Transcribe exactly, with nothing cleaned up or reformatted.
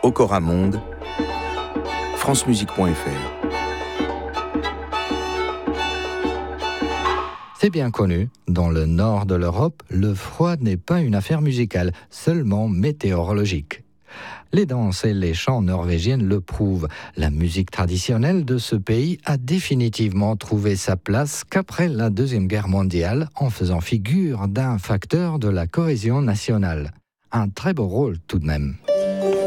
Ocoramonde, francemusique point f r. C'est bien connu, dans le nord de l'Europe, le froid n'est pas une affaire musicale, seulement météorologique. Les danses et les chants norvégiennes le prouvent. La musique traditionnelle de ce pays a définitivement trouvé sa place qu'après la Deuxième Guerre mondiale, en faisant figure d'un facteur de la cohésion nationale. Un très beau rôle tout de même.